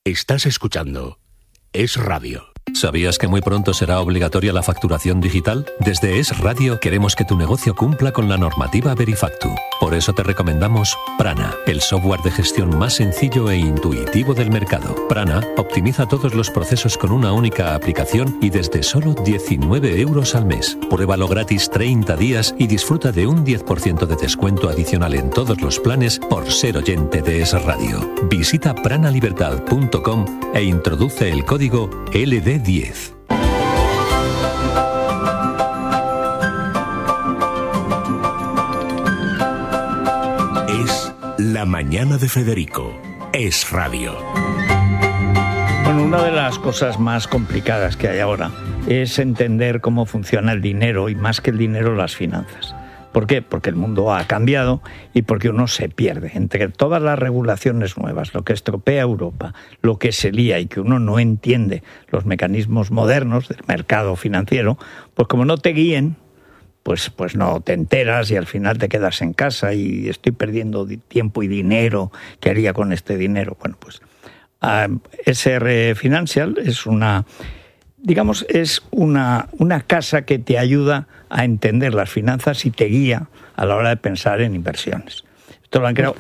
Estás escuchando Es Radio. ¿Sabías que muy pronto será obligatoria la facturación digital? Desde Es Radio queremos que tu negocio cumpla con la normativa Verifactu. Por eso te recomendamos Prana, el software de gestión más sencillo e intuitivo del mercado. Prana optimiza todos los procesos con una única aplicación y desde solo 19 euros al mes. Pruébalo gratis 30 días y disfruta de un 10% de descuento adicional en todos los planes por ser oyente de Es Radio. Visita pranalibertad.com e introduce el código LD10. Es La Mañana de Federico. Es Radio. Bueno, una de las cosas más complicadas que hay ahora es entender cómo funciona el dinero y, más que el dinero, las finanzas. ¿Por qué? Porque el mundo ha cambiado y porque uno se pierde. Entre todas las regulaciones nuevas, lo que estropea Europa, lo que se lía y que uno no entiende los mecanismos modernos del mercado financiero, pues como no te guíen, pues no te enteras y al final te quedas en casa y estoy perdiendo tiempo y dinero. ¿Qué haría con este dinero? Bueno, pues SR Financial es una casa que te ayuda a entender las finanzas y te guía a la hora de pensar en inversiones. Esto lo han creado